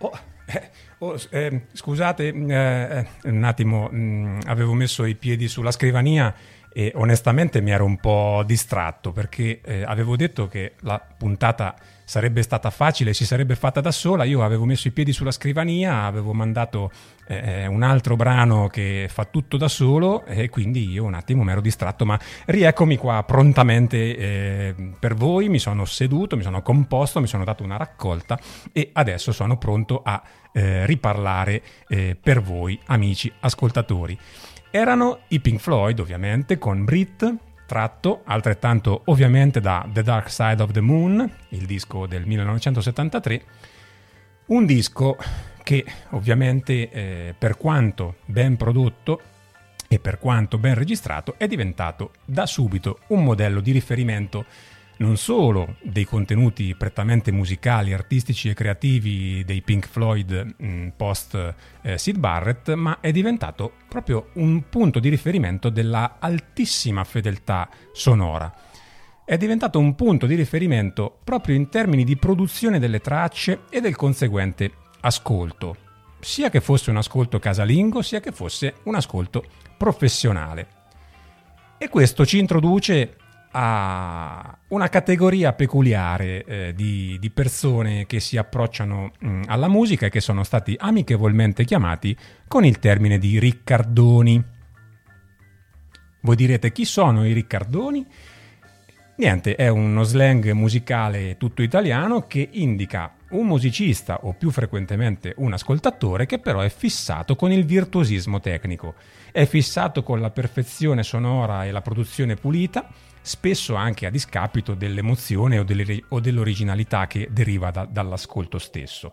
Oh, scusate, un attimo, avevo messo i piedi sulla scrivania e onestamente mi ero un po' distratto perché avevo detto che la puntata sarebbe stata facile, si sarebbe fatta da sola. Io avevo messo i piedi sulla scrivania, avevo mandato un altro brano che fa tutto da solo e quindi io un attimo mi ero distratto, ma rieccomi qua prontamente per voi. Mi sono seduto, mi sono composto, mi sono dato una raccolta e adesso sono pronto a riparlare per voi, amici ascoltatori. Erano i Pink Floyd, ovviamente, con Brit, tratto altrettanto ovviamente da The Dark Side of the Moon, il disco del 1973, un disco che ovviamente per quanto ben prodotto e per quanto ben registrato è diventato da subito un modello di riferimento non solo dei contenuti prettamente musicali, artistici e creativi dei Pink Floyd post Syd Barrett, ma è diventato proprio un punto di riferimento della altissima fedeltà sonora. È diventato un punto di riferimento proprio in termini di produzione delle tracce e del conseguente ascolto, sia che fosse un ascolto casalingo, sia che fosse un ascolto professionale. E questo ci introduce a una categoria peculiare di persone che si approcciano alla musica e che sono stati amichevolmente chiamati con il termine di riccardoni. Voi direte, chi sono i riccardoni? Niente, è uno slang musicale tutto italiano che indica un musicista o più frequentemente un ascoltatore che però è fissato con il virtuosismo tecnico, è fissato con la perfezione sonora e la produzione pulita, spesso anche a discapito dell'emozione o dell'originalità che deriva dall'ascolto stesso.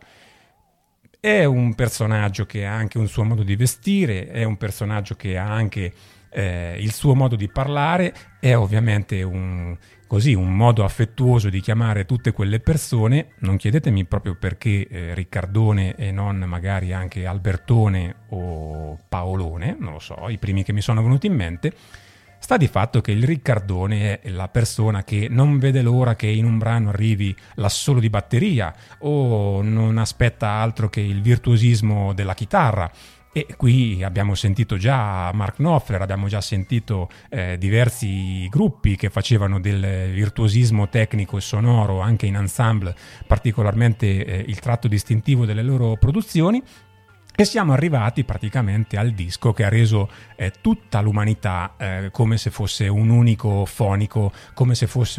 È un personaggio che ha anche un suo modo di vestire, è un personaggio che ha anche il suo modo di parlare, è ovviamente un modo affettuoso di chiamare tutte quelle persone. Non chiedetemi proprio perché Riccardone e non magari anche Albertone o Paolone, non lo so, i primi che mi sono venuti in mente. Sta di fatto che il riccardone è la persona che non vede l'ora che in un brano arrivi l'assolo di batteria o non aspetta altro che il virtuosismo della chitarra. E qui abbiamo sentito già Mark Knopfler, abbiamo già sentito diversi gruppi che facevano del virtuosismo tecnico e sonoro anche in ensemble particolarmente il tratto distintivo delle loro produzioni. E siamo arrivati praticamente al disco che ha reso tutta l'umanità come se fosse un unico fonico, come se fosse